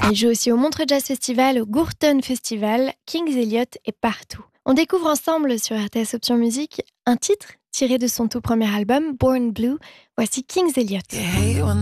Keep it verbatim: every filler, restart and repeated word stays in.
Il joue aussi au Montreux Jazz Festival, au Gourton Festival, Kings Elliot est partout. On découvre ensemble sur R T S Option Musique un titre tiré de son tout premier album, Born Blue. Voici Kings Elliot.